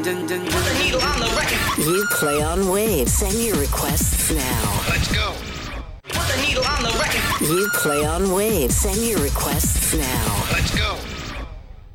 the needle on the record. You play on Wave. Send your requests now. Let's go. Put the needle on the record. You play on Wave. Send your requests now. Let's go.